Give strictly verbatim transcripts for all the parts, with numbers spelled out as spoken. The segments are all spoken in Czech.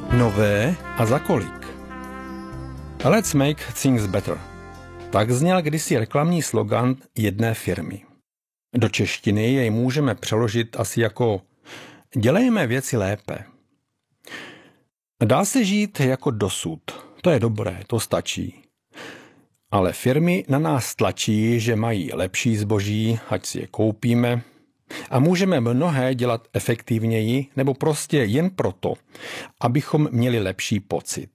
Nové a za kolik? Let's make things better. Tak zněl kdysi reklamní slogan jedné firmy. Do češtiny jej můžeme přeložit asi jako dělejme věci lépe. Dá se žít jako dosud. To je dobré, to stačí. Ale firmy na nás tlačí, že mají lepší zboží, ať si je koupíme, a můžeme mnohé dělat efektivněji nebo prostě jen proto, abychom měli lepší pocit.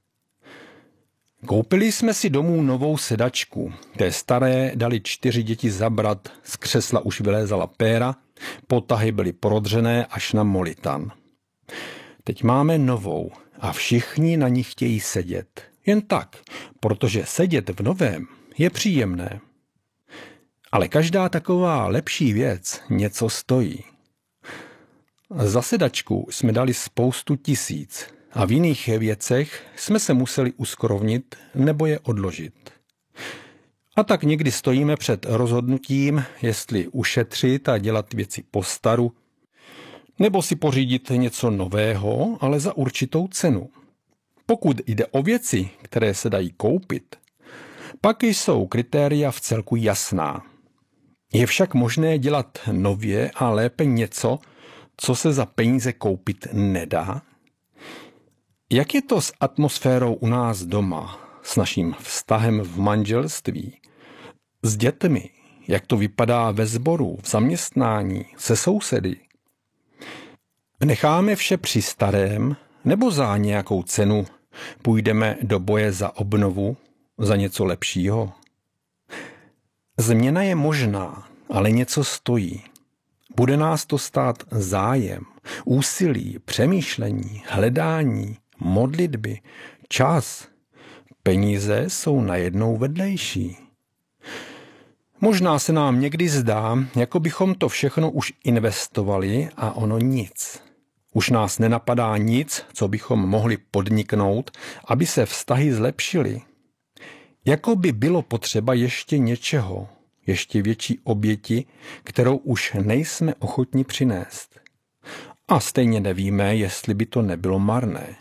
Koupili jsme si domů novou sedačku. Té staré dali čtyři děti zabrat, z křesla už vylézala péra, potahy byly prodřené až na molitan. Teď máme novou a všichni na ní chtějí sedět. Jen tak, protože sedět v novém je příjemné. Ale každá taková lepší věc něco stojí. Za sedačku jsme dali spoustu tisíc a v jiných věcech jsme se museli uskrovnit nebo je odložit. A tak někdy stojíme před rozhodnutím, jestli ušetřit a dělat věci po staru, nebo si pořídit něco nového, ale za určitou cenu. Pokud jde o věci, které se dají koupit, pak jsou kritéria v celku jasná. Je však možné dělat nově a lépe něco, co se za peníze koupit nedá? Jak je to s atmosférou u nás doma, s naším vztahem v manželství, s dětmi, jak to vypadá ve sboru, v zaměstnání, se sousedy? Necháme vše při starém, nebo za nějakou cenu půjdeme do boje za obnovu, za něco lepšího? Změna je možná, ale něco stojí. Bude nás to stát zájem, úsilí, přemýšlení, hledání, modlitby, čas. Peníze jsou najednou vedlejší. Možná se nám někdy zdá, jako bychom to všechno už investovali a ono nic. Už nás nenapadá nic, co bychom mohli podniknout, aby se vztahy zlepšily. Jako by bylo potřeba ještě něčeho, ještě větší oběti, kterou už nejsme ochotni přinést. A stejně nevíme, jestli by to nebylo marné.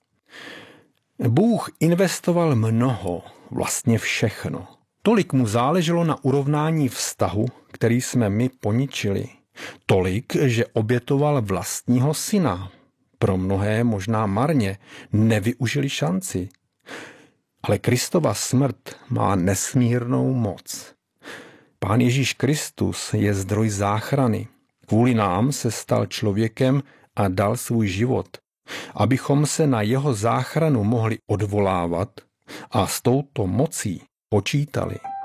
Bůh investoval mnoho, vlastně všechno. Tolik mu záleželo na urovnání vztahu, který jsme my poničili. Tolik, že obětoval vlastního syna. Pro mnohé možná marně, nevyužili šanci. Ale Kristova smrt má nesmírnou moc. Pán Ježíš Kristus je zdroj záchrany. Kvůli nám se stal člověkem a dal svůj život, abychom se na jeho záchranu mohli odvolávat a s touto mocí počítali.